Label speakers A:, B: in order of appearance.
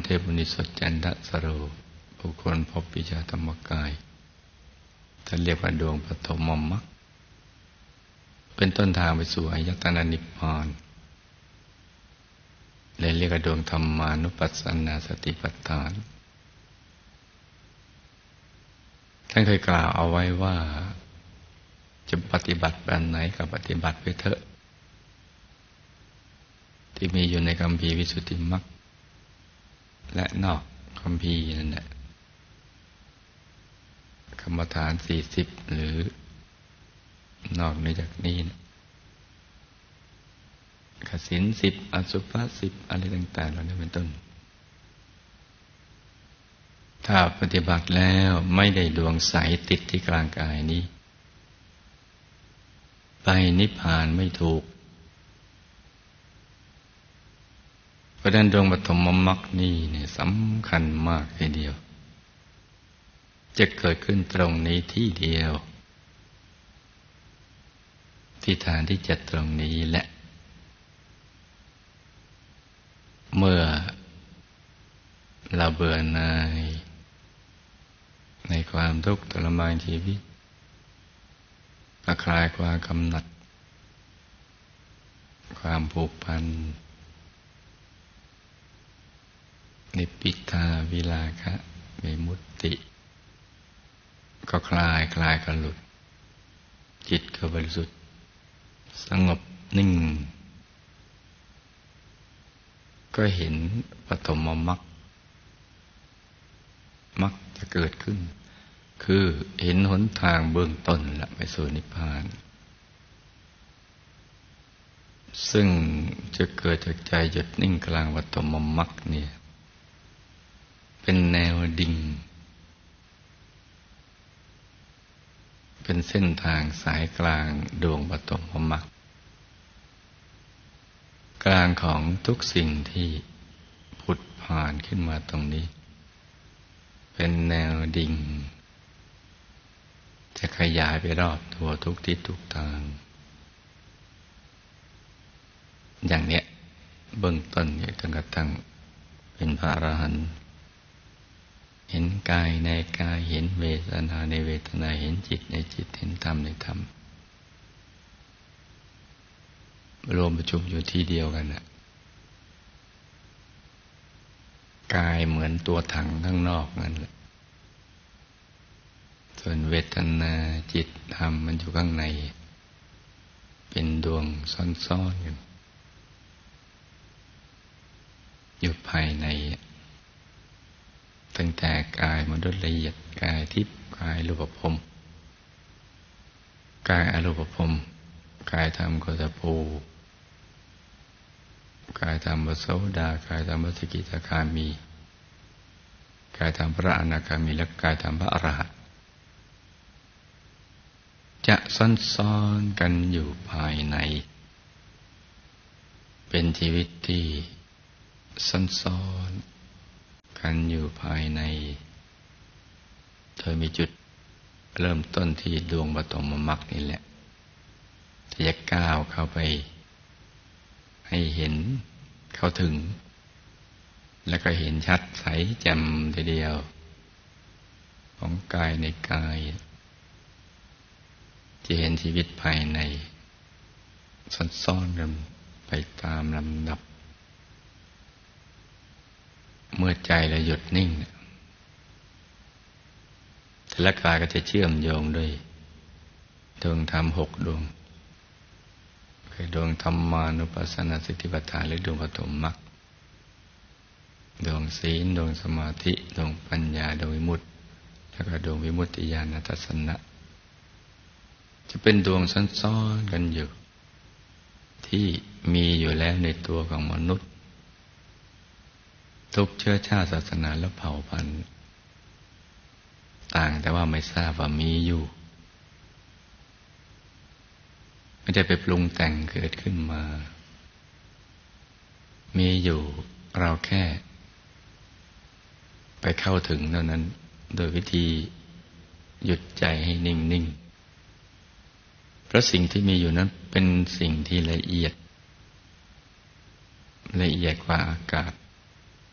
A: พมุนีสดจันทสโรบุคคลพบวิชาธรรมกายท่านเรียกว่าดวงปฐมมรรคเป็นต้นทางไปสู่อายตนะนิพพานเลยเรียกว่าดวงธรรมานุปัสสนาสติปัฏฐานท่านเคยกล่าวเอาไว้ว่าจะปฏิบัติแบบไหนก็ปฏิบัติไปเถอะที่มีอยู่ในคัมภีร์วิสุทธิมรรคและนอกคัมภีร์นั่นแหละกรรมฐาน40หรือนอกเหนือจากนี้นะกสิณ10อสุภะ10อะไรต่างๆเหล่านี้เป็นต้นถ้าปฏิบัติแล้วไม่ได้ดวงใสติดที่กลางกายนี้ไปนิพพานไม่ถูกเพราะฉะนั้นดวงปฐมมรรคนี่เนี่ยสำคัญมากทีเดียวจะเกิดขึ้นตรงนี้ที่เดียวที่ฐานที่7ตรงนี้แหละเมื่อเราเบื่อหน่ายในความทุกข์ทรมานชีวิตคลายความกำหนัดความผูกพันนิพพิทาวิราคะวิมุตติก็คลายก็หลุดจิตก็บริสุทธิ์สงบนิ่งก็เห็นปฐมมรรคจะเกิดขึ้นคือเห็นหนทางเบื้องต้นละไปสู่นิพพานซึ่งจะเกิดจากใจหยุดนิ่งกลางปฐมมรรคเนี่ยเป็นแนวดิ่งเป็นเส้นทางสายกลางดวงปฐมมรรคกลางของทุกสิ่งที่ผุดผ่านขึ้นมาตรงนี้เป็นแนวดิ่งจะขยายไปรอบตัวทุกทิศทุกทางอย่างเนี้ยเบื้องต้นเนี่ยจนกระทั่งเป็นพระอรหันต์เห็นกายในกายเห็นเวทนาในเวทนาเห็นจิตในจิตเห็นธรรมในธรรมรวมประชุมอยู่ที่เดียวกันน่ะกายเหมือนตัวถังข้างนอกนั่นแหละส่วนเวทนาจิตธรรมมันอยู่ข้างในเป็นดวงซ่อนๆอยู่ภายในตั้งแต่กายมนุษย์ละเอียดกายทิพย์กายรูปภพกายอรูปภพกายธรรมโคตภูกายธรรมพระโสดากายธรรมพระสกิทาคามีกายธรรมพระอนาคามีและกายธรรมพระอรหันต์จะซ่อนกันอยู่ภายในเป็นชีวิตที่ซ่อนกันอยู่ภายในโดยมีจุดเริ่มต้นที่ดวงปฐมมรรคนี่แหละที่จะก้าวเข้าไปให้เห็นเข้าถึงแล้วก็เห็นชัดใสแจ่มทีเดียวของกายในกายจะเห็นชีวิตภายในซ่อนกันไปตามลำดับเมื่อใจเราหยุดนิ่งแต่ละกายก็จะเชื่อมโยงด้วยดวงธรรม6ดวงคือดวงธรรมานุปัสสนาสติปัฏฐานหรือดวงปฐมมรรคดวงศีลดวงสมาธิดวงปัญญาดวงวิมุตติแล้วก็ดวงวิมุตติญาณทัศนะจะเป็นดวงซ่อนๆกันอยู่ที่มีอยู่แล้วในตัวของมนุษย์ทุกเชื้อชาติศาสนาและเผ่าพันธุ์ต่างแต่ว่าไม่ทราบว่ามีอยู่ไม่ได้ไปปรุงแต่งเกิดขึ้นมามีอยู่เราแค่ไปเข้าถึงเท่านั้นโดยวิธีหยุดใจให้นิ่งๆเพราะสิ่งที่มีอยู่นั้นเป็นสิ่งที่ละเอียดกว่าอากาศ